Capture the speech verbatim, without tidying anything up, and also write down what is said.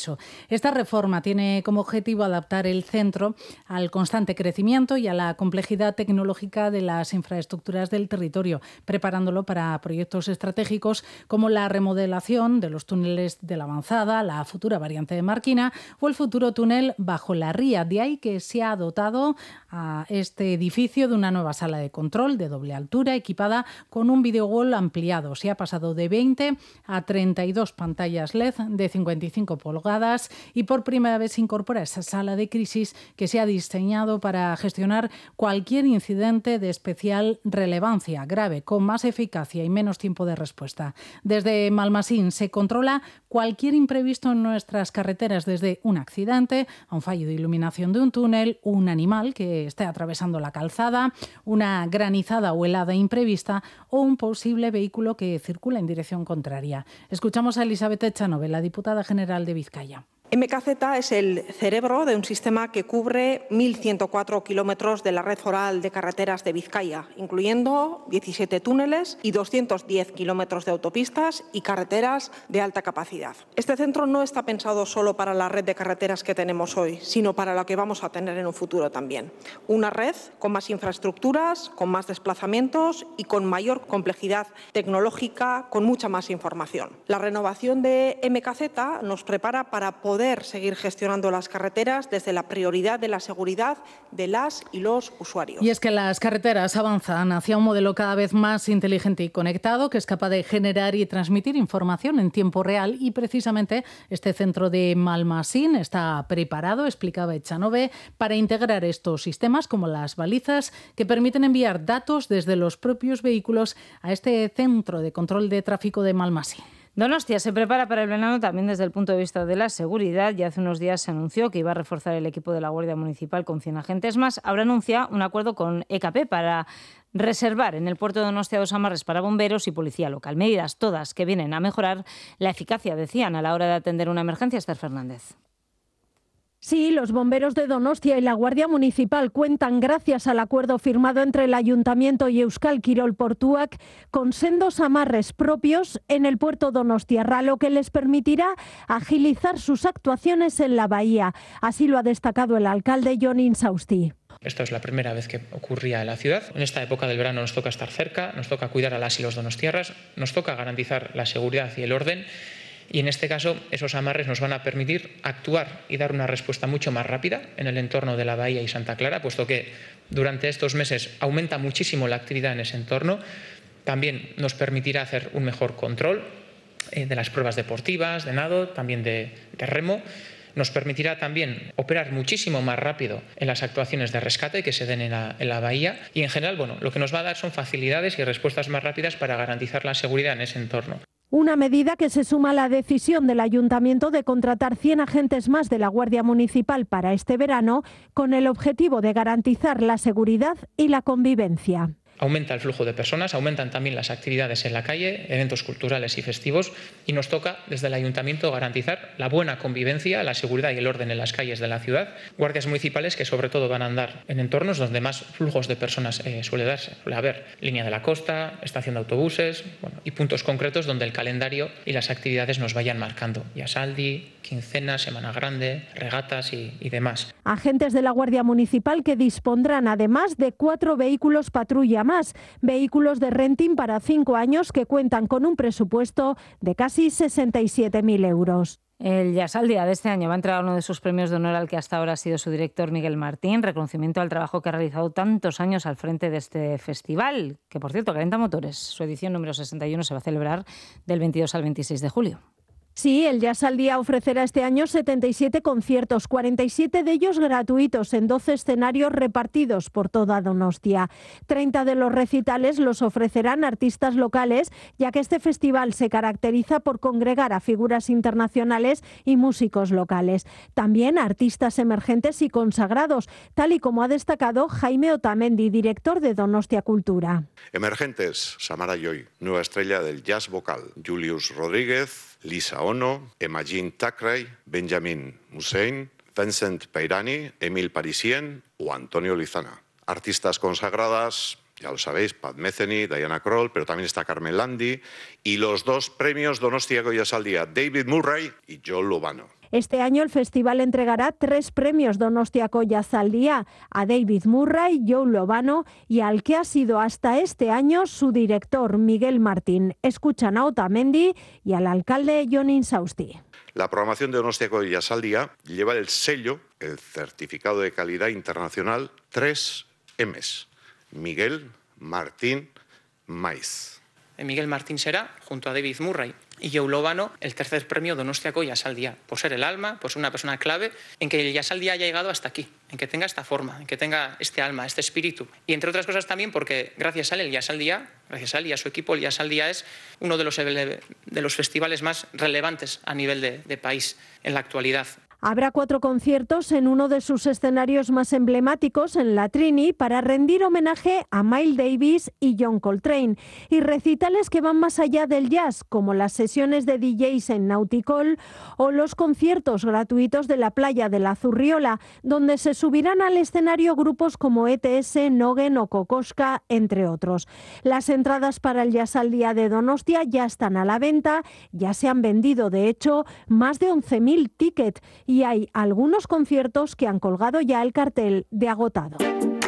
Anxo. Esta reforma tiene como objetivo adaptar el centro al constante crecimiento y a la complejidad tecnológica de las infraestructuras del territorio, preparándolo para proyectos estratégicos como la remodelación de los túneles de la Avanzada, la futura variante de Marquina o el futuro túnel bajo la ría. De ahí que se ha dotado a este edificio de una nueva sala de control de doble altura equipada con un videowall ampliado. Se ha pasado de veinte a treinta y dos pantallas L E D de cincuenta y cinco pulgadas y por primera vez se incorpora esa sala de crisis que se ha diseñado para gestionar cualquier incidente de especial relevancia grave, con más eficacia y menos tiempo de respuesta. Desde Malmasín se controla cualquier imprevisto en nuestras carreteras, desde un accidente a un fallo de iluminación de un túnel, un animal que esté atravesando la calzada, una granizada o helada imprevista o un posible vehículo que circula en dirección contraria. Escuchamos a Elizabeth Echanove, la diputada general de Vizcaya. M K Z es el cerebro de un sistema que cubre mil ciento cuatro kilómetros de la red foral de carreteras de Vizcaya, incluyendo diecisiete túneles y doscientos diez kilómetros de autopistas y carreteras de alta capacidad. Este centro no está pensado solo para la red de carreteras que tenemos hoy, sino para la que vamos a tener en un futuro también. Una red con más infraestructuras, con más desplazamientos y con mayor complejidad tecnológica, con mucha más información. La renovación de M K Z nos prepara para poder poder seguir gestionando las carreteras desde la prioridad de la seguridad de las y los usuarios. Y es que las carreteras avanzan hacia un modelo cada vez más inteligente y conectado que es capaz de generar y transmitir información en tiempo real, y precisamente este centro de Malmasín está preparado, explicaba Echanove, para integrar estos sistemas como las balizas que permiten enviar datos desde los propios vehículos a este centro de control de tráfico de Malmasín. Donostia se prepara para el verano también desde el punto de vista de la seguridad. Ya hace unos días se anunció que iba a reforzar el equipo de la Guardia Municipal con cien agentes más. Ahora anuncia un acuerdo con E K P para reservar en el puerto de Donostia dos amarres para bomberos y policía local. Medidas todas que vienen a mejorar la eficacia, decían, a la hora de atender una emergencia. Esther Fernández. Sí, los bomberos de Donostia y la Guardia Municipal cuentan, gracias al acuerdo firmado entre el Ayuntamiento y Euskal Kirol Portuak, con sendos amarres propios en el puerto Donostiarra, lo que les permitirá agilizar sus actuaciones en la bahía. Así lo ha destacado el alcalde Jon Insausti. Esto es la primera vez que ocurría en la ciudad. En esta época del verano nos toca estar cerca, nos toca cuidar a las y los donostiarras, nos toca garantizar la seguridad y el orden. Y en este caso, esos amarres nos van a permitir actuar y dar una respuesta mucho más rápida en el entorno de la Bahía y Santa Clara, puesto que durante estos meses aumenta muchísimo la actividad en ese entorno. También nos permitirá hacer un mejor control eh, de las pruebas deportivas, de nado, también de, de remo. Nos permitirá también operar muchísimo más rápido en las actuaciones de rescate que se den en la, en la bahía. Y en general, bueno, lo que nos va a dar son facilidades y respuestas más rápidas para garantizar la seguridad en ese entorno. Una medida que se suma a la decisión del Ayuntamiento de contratar cien agentes más de la Guardia Municipal para este verano, con el objetivo de garantizar la seguridad y la convivencia. Aumenta el flujo de personas, aumentan también las actividades en la calle, eventos culturales y festivos, y nos toca desde el Ayuntamiento garantizar la buena convivencia, la seguridad y el orden en las calles de la ciudad. Guardias municipales que sobre todo van a andar en entornos donde más flujos de personas eh, suele darse. Suele haber línea de la costa, estación de autobuses, bueno, y puntos concretos donde el calendario y las actividades nos vayan marcando. Yasaldi, quincena, Semana Grande, regatas y, y demás. Agentes de la Guardia Municipal que dispondrán además de cuatro vehículos patrulla más, vehículos de renting para cinco años que cuentan con un presupuesto de casi sesenta y siete mil euros. El Yasaldia de este año va a entregar uno de sus premios de honor al que hasta ahora ha sido su director, Miguel Martín, reconocimiento al trabajo que ha realizado tantos años al frente de este festival, que por cierto, calienta motores. Su edición número sesenta y uno se va a celebrar del veintidós al veintiséis de julio. Sí, el Yasaldia ofrecerá este año setenta y siete conciertos, cuarenta y siete de ellos gratuitos en doce escenarios repartidos por toda Donostia. treinta de los recitales los ofrecerán artistas locales, ya que este festival se caracteriza por congregar a figuras internacionales y músicos locales. También artistas emergentes y consagrados, tal y como ha destacado Jaime Otamendi, director de Donostia Cultura. Emergentes, Samara Joy, nueva estrella del jazz vocal, Julius Rodríguez, Lisa Ono, Emajin Takray, Benjamin Musein, Vincent Peirani, Emil Parisien o Antonio Lizana. Artistas consagradas, ya lo sabéis, Pat Metheny, Diana Kroll, pero también está Carmen Landi y los dos premios Donostia Goya Saldia, David Murray y Joel Lobano. Este año el festival entregará tres premios Donostiako Jazaldia a David Murray, Joe Lovano y al que ha sido hasta este año su director Miguel Martín. Escuchan a Otamendi y al alcalde Jon Insausti. La programación de Donostiako Jazaldia lleva el sello, el certificado de calidad internacional tres M's. Miguel Martín Maiz. Miguel Martín será, junto a David Murray y Joe Lovano, el tercer premio Donostiako Jazaldia, por ser el alma, por ser una persona clave en que el Jazaldia haya llegado hasta aquí, en que tenga esta forma, en que tenga este alma, este espíritu. Y entre otras cosas también porque gracias a él, el Jazaldia, gracias a él y a su equipo, el Jazaldia es uno de los, de los festivales más relevantes a nivel de, de país en la actualidad. Habrá cuatro conciertos en uno de sus escenarios más emblemáticos, en la Trini, para rendir homenaje a Miles Davis y John Coltrane, y recitales que van más allá del jazz, como las sesiones de D Js en Nauticol o los conciertos gratuitos de la playa de la Zurriola, donde se subirán al escenario grupos como E T S, Nogen o Kokoschka, entre otros. Las entradas para el Jazaldia de Donostia ya están a la venta, ya se han vendido, de hecho, más de once mil tickets, y hay algunos conciertos que han colgado ya el cartel de agotado.